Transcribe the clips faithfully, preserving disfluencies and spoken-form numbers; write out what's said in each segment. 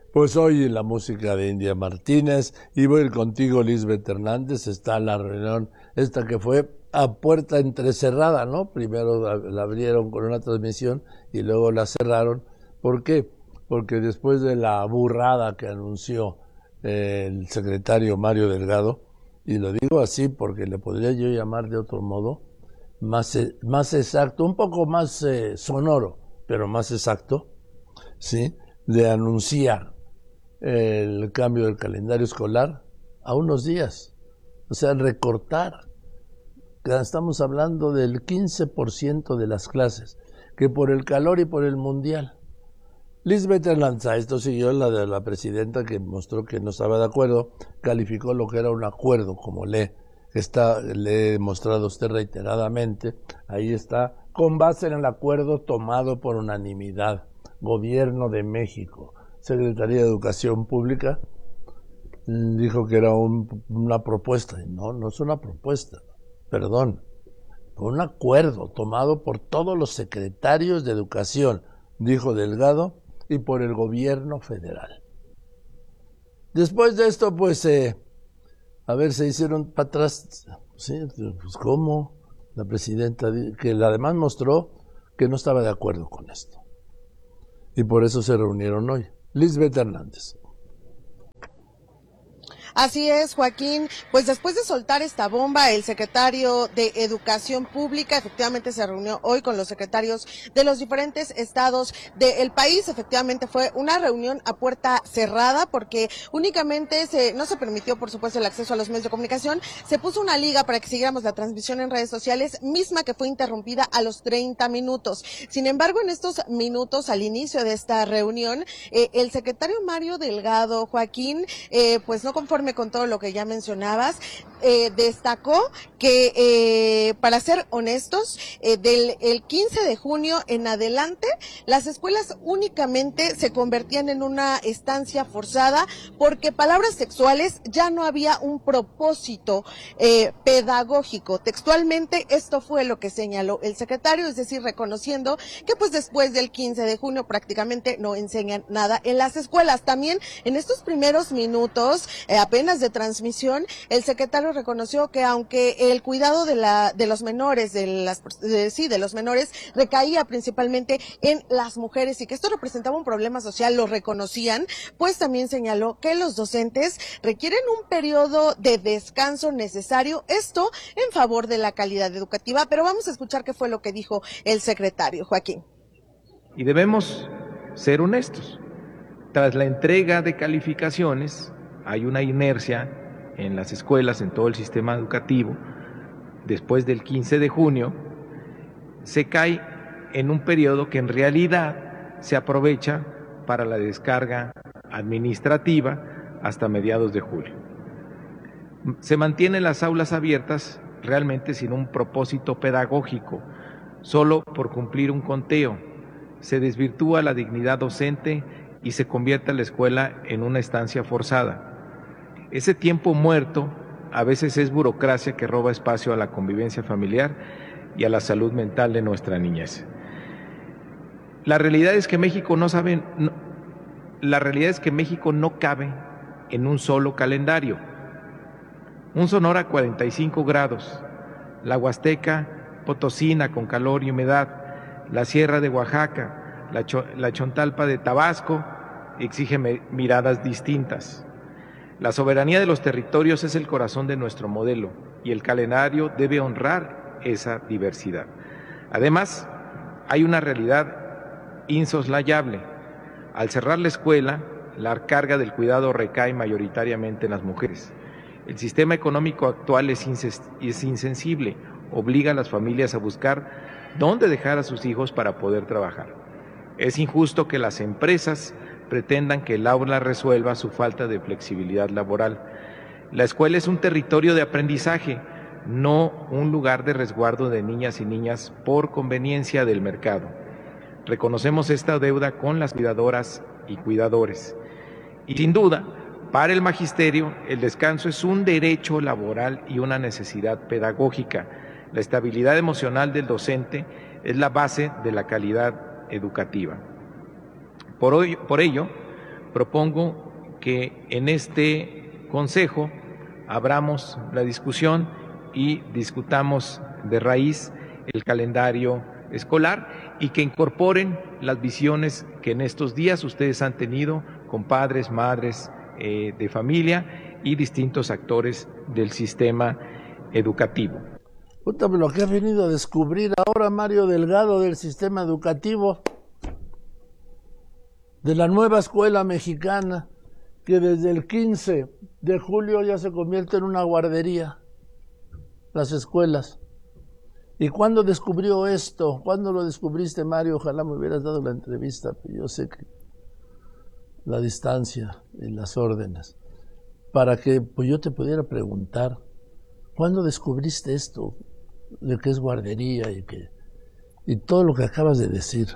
Pues hoy la música de India Martínez y voy a ir contigo, Lisbeth Hernández. Está la reunión esta que fue a puerta entrecerrada, ¿no? Primero la, la abrieron con una transmisión y luego la cerraron. ¿Por qué? Porque después de la burrada que anunció eh, el secretario Mario Delgado, y lo digo así porque le podría yo llamar de otro modo, más, eh, más exacto, un poco más eh, sonoro, pero más exacto, ¿sí? De anunciar el cambio del calendario escolar a unos días, o sea, recortar. Estamos hablando del quince por ciento de las clases, que por el calor y por el mundial. Lisbeth Hernández, esto siguió la de la presidenta que mostró que no estaba de acuerdo, calificó lo que era un acuerdo, como le, está, le he mostrado a usted reiteradamente, ahí está, con base en el acuerdo tomado por unanimidad, Gobierno de México, Secretaría de Educación Pública, dijo que era un, una propuesta. No, no es una propuesta, perdón, un acuerdo tomado por todos los secretarios de Educación, dijo Delgado, y por el gobierno federal. Después de esto, pues, eh, a ver, se hicieron para atrás, ¿sí? Pues, ¿cómo? La presidenta, que además mostró que no estaba de acuerdo con esto. Y por eso se reunieron hoy. Lisbeth Hernández. Así es, Joaquín. Pues después de soltar esta bomba, el secretario de Educación Pública efectivamente se reunió hoy con los secretarios de los diferentes estados del país. Efectivamente fue una reunión a puerta cerrada porque únicamente se, no se permitió, por supuesto, el acceso a los medios de comunicación. Se puso una liga para que siguiéramos la transmisión en redes sociales, misma que fue interrumpida a los treinta minutos. Sin embargo, en estos minutos, al inicio de esta reunión, eh, el secretario Mario Delgado, Joaquín, eh, pues no conforme con todo lo que ya mencionabas, eh, destacó que, eh, para ser honestos, eh, del el quince de junio en adelante, las escuelas únicamente se convertían en una estancia forzada porque palabras sexuales ya no había un propósito eh, pedagógico. Textualmente, esto fue lo que señaló el secretario, es decir, reconociendo que pues después del quince de junio prácticamente no enseñan nada en las escuelas. También en estos primeros minutos, eh, apenas de transmisión, el secretario reconoció que aunque el cuidado de la de los menores, de las de, sí, de los menores recaía principalmente en las mujeres y que esto representaba un problema social, lo reconocían, pues también señaló que los docentes requieren un periodo de descanso necesario, esto en favor de la calidad educativa. Pero vamos a escuchar qué fue lo que dijo el secretario, Joaquín. Y debemos ser honestos. Tras la entrega de calificaciones, hay una inercia en las escuelas, en todo el sistema educativo. Después del quince de junio, se cae en un periodo que en realidad se aprovecha para la descarga administrativa hasta mediados de julio. Se mantienen las aulas abiertas realmente sin un propósito pedagógico, solo por cumplir un conteo. Se desvirtúa la dignidad docente y se convierte la escuela en una estancia forzada. Ese tiempo muerto a veces es burocracia que roba espacio a la convivencia familiar y a la salud mental de nuestra niñez. La realidad es que México no sabe, no, la realidad es que México no cabe en un solo calendario. Un Sonora a cuarenta y cinco grados, la Huasteca Potosina con calor y humedad, la Sierra de Oaxaca, la, Cho, la Chontalpa de Tabasco exige miradas distintas. La soberanía de los territorios es el corazón de nuestro modelo y el calendario debe honrar esa diversidad. Además, hay una realidad insoslayable. Al cerrar la escuela, la carga del cuidado recae mayoritariamente en las mujeres. El sistema económico actual es, es insensible, obliga a las familias a buscar dónde dejar a sus hijos para poder trabajar. Es injusto que las empresas pretendan que el aula resuelva su falta de flexibilidad laboral. La escuela es un territorio de aprendizaje, no un lugar de resguardo de niñas y niñas por conveniencia del mercado. Reconocemos esta deuda con las cuidadoras y cuidadores. Y sin duda, para el magisterio, el descanso es un derecho laboral y una necesidad pedagógica. La estabilidad emocional del docente es la base de la calidad educativa. Por, hoy, por ello, propongo que en este consejo abramos la discusión y discutamos de raíz el calendario escolar y que incorporen las visiones que en estos días ustedes han tenido con padres, madres eh, de familia y distintos actores del sistema educativo. Cuéntame lo que has venido a descubrir ahora, Mario Delgado, del sistema educativo, de la nueva escuela mexicana, que desde el quince de julio ya se convierte en una guardería, las escuelas. ¿Y cuándo descubrió esto? ¿Cuándo lo descubriste, Mario? Ojalá me hubieras dado la entrevista, pero yo sé que la distancia y las órdenes, para que pues, yo te pudiera preguntar, ¿cuándo descubriste esto de que es guardería y que y todo lo que acabas de decir?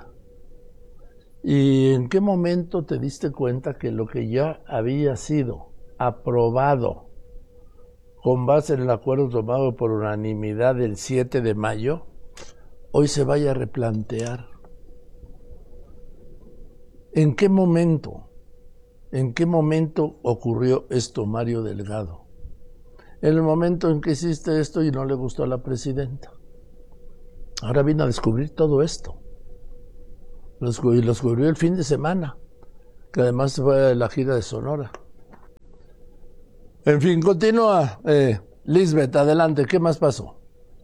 ¿Y en qué momento te diste cuenta que lo que ya había sido aprobado con base en el acuerdo tomado por unanimidad del siete de mayo, hoy se vaya a replantear? ¿En qué momento, en qué momento ocurrió esto, Mario Delgado? En el momento en que hiciste esto y no le gustó a la presidenta. Ahora vino a descubrir todo esto. Lo descubrió el fin de semana, que además fue la gira de Sonora. En fin, continúa, eh, Lisbeth, adelante, ¿qué más pasó?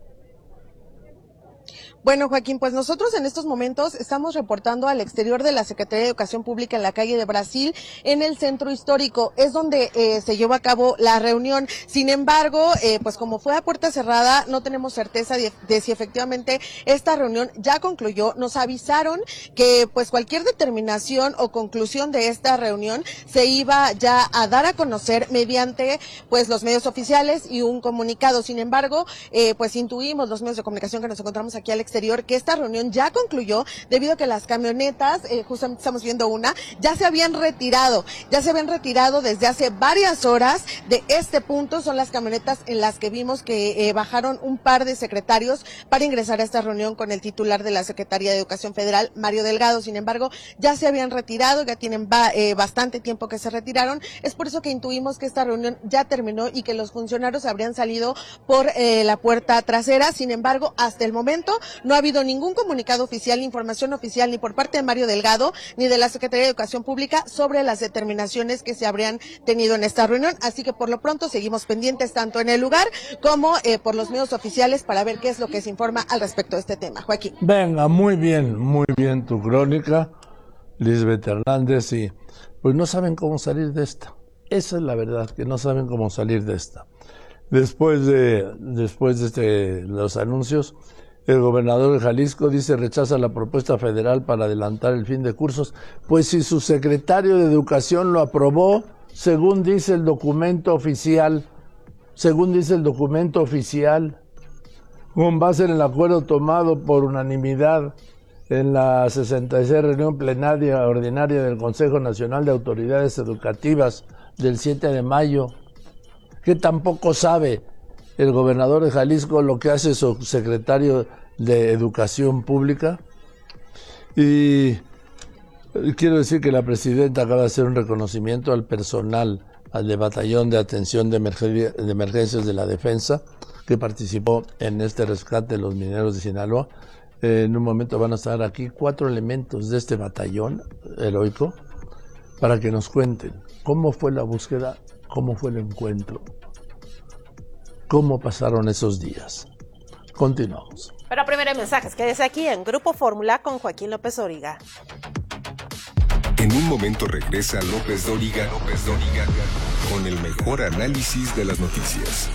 Bueno, Joaquín, pues nosotros en estos momentos estamos reportando al exterior de la Secretaría de Educación Pública en la calle de Brasil, en el centro histórico. Es donde eh, se llevó a cabo la reunión. Sin embargo, eh, pues como fue a puerta cerrada, no tenemos certeza de, de si efectivamente esta reunión ya concluyó. Nos avisaron que pues cualquier determinación o conclusión de esta reunión se iba ya a dar a conocer mediante pues los medios oficiales y un comunicado. Sin embargo, eh, pues intuimos los medios de comunicación que nos encontramos aquí al exterior que esta reunión ya concluyó debido a que las camionetas, eh, justamente estamos viendo una, ya se habían retirado, ya se habían retirado desde hace varias horas de este punto. Son las camionetas en las que vimos que eh, bajaron un par de secretarios para ingresar a esta reunión con el titular de la Secretaría de Educación Federal, Mario Delgado. Sin embargo, ya se habían retirado, ya tienen ba eh, bastante tiempo que se retiraron. Es por eso que intuimos que esta reunión ya terminó y que los funcionarios habrían salido por eh, la puerta trasera. Sin embargo, hasta el momento no ha habido ningún comunicado oficial, ni información oficial, ni por parte de Mario Delgado, ni de la Secretaría de Educación Pública sobre las determinaciones que se habrían tenido en esta reunión. Así que por lo pronto seguimos pendientes tanto en el lugar como eh, por los medios oficiales para ver qué es lo que se informa al respecto de este tema. Joaquín. Venga, muy bien, muy bien tu crónica, Lisbeth Hernández, y pues no saben cómo salir de esta. Esa es la verdad, que no saben cómo salir de esta. Después de, después de este, los anuncios, el gobernador de Jalisco dice rechaza la propuesta federal para adelantar el fin de cursos. Pues si su secretario de Educación lo aprobó, según dice el documento oficial, según dice el documento oficial, con base en el acuerdo tomado por unanimidad en la sesenta y seis reunión plenaria ordinaria del Consejo Nacional de Autoridades Educativas del siete de mayo, que tampoco sabe el gobernador de Jalisco lo que hace su secretario de Educación Pública. Y quiero decir que la presidenta acaba de hacer un reconocimiento al personal al de Batallón de Atención de, Emergen- de Emergencias de la Defensa, que participó en este rescate de los mineros de Sinaloa. Eh, en un momento van a estar aquí cuatro elementos de este batallón heroico para que nos cuenten cómo fue la búsqueda, cómo fue el encuentro, cómo pasaron esos días. Continuamos. Pero primero mensajes, quédese aquí en Grupo Fórmula con Joaquín López Dóriga. En un momento regresa López Dóriga, López Dóriga, con el mejor análisis de las noticias.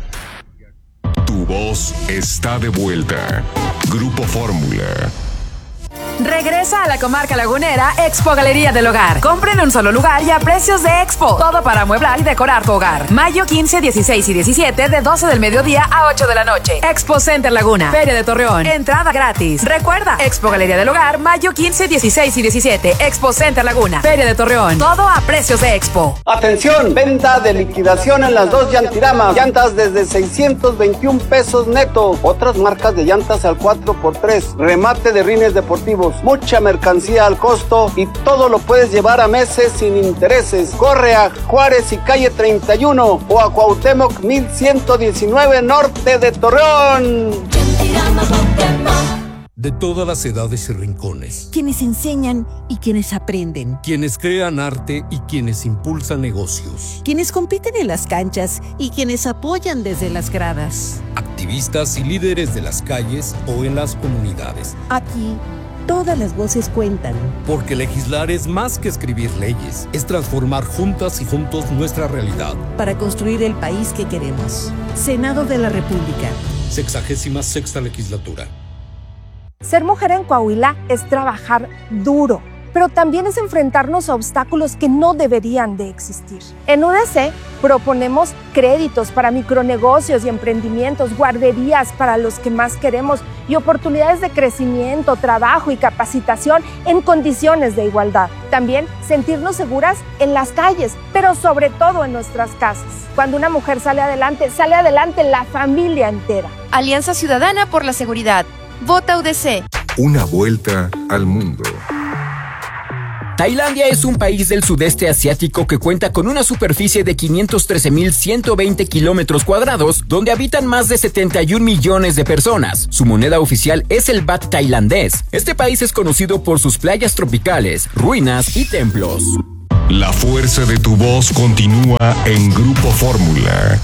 Tu voz está de vuelta. Grupo Fórmula. Regresa a la comarca lagunera Expo Galería del Hogar. Compren en un solo lugar y a precios de Expo. Todo para amueblar y decorar tu hogar. Mayo quince, dieciséis y diecisiete de doce del mediodía a ocho de la noche. Expo Center Laguna, Feria de Torreón. Entrada gratis. Recuerda, Expo Galería del Hogar, mayo quince, dieciséis y diecisiete. Expo Center Laguna, Feria de Torreón. Todo a precios de Expo. Atención, venta de liquidación en las dos Llantiramas. Llantas desde seiscientos veintiún pesos neto. Otras marcas de llantas al cuatro por tres. Remate de rines deportivos. precios, mucha mercancía al costo y todo lo puedes llevar a meses sin intereses. Corre a Juárez y calle treinta y uno o a Cuauhtémoc mil ciento diecinueve norte de Torreón. De todas las edades y rincones. Quienes enseñan y quienes aprenden. Quienes crean arte y quienes impulsan negocios. Quienes compiten en las canchas y quienes apoyan desde las gradas. Activistas y líderes de las calles o en las comunidades. Aquí, todas las voces cuentan. Porque legislar es más que escribir leyes. Es transformar juntas y juntos nuestra realidad. Para construir el país que queremos. Senado de la República. Sexagésima sexta legislatura. Ser mujer en Coahuila es trabajar duro, pero también es enfrentarnos a obstáculos que no deberían de existir. En U D C proponemos créditos para micronegocios y emprendimientos, guarderías para los que más queremos y oportunidades de crecimiento, trabajo y capacitación en condiciones de igualdad. También sentirnos seguras en las calles, pero sobre todo en nuestras casas. Cuando una mujer sale adelante, sale adelante la familia entera. Alianza Ciudadana por la Seguridad. Vota U D C. Una vuelta al mundo. Tailandia es un país del sudeste asiático que cuenta con una superficie de quinientos trece mil ciento veinte kilómetros cuadrados, donde habitan más de setenta y un millones de personas. Su moneda oficial es el baht tailandés. Este país es conocido por sus playas tropicales, ruinas y templos. La fuerza de tu voz continúa en Grupo Fórmula.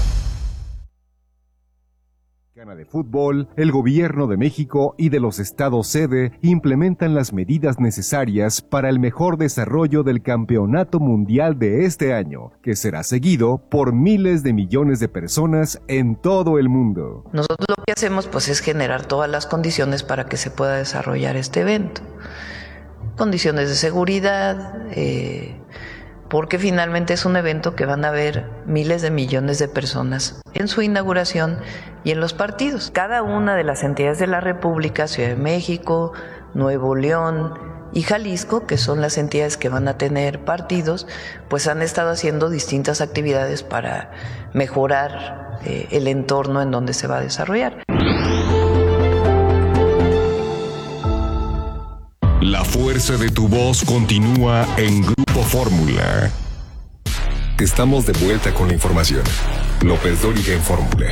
De fútbol, el gobierno de México y de los estados sede implementan las medidas necesarias para el mejor desarrollo del campeonato mundial de este año, que será seguido por miles de millones de personas en todo el mundo. Nosotros lo que hacemos pues es generar todas las condiciones para que se pueda desarrollar este evento. Condiciones de seguridad, eh, porque finalmente es un evento que van a ver miles de millones de personas en su inauguración y en los partidos. Cada una de las entidades de la República, Ciudad de México, Nuevo León y Jalisco, que son las entidades que van a tener partidos, pues han estado haciendo distintas actividades para mejorar eh, el entorno en donde se va a desarrollar. La fuerza de tu voz continúa en Grupo Fórmula. Estamos de vuelta con la información. López Dóriga en Fórmula.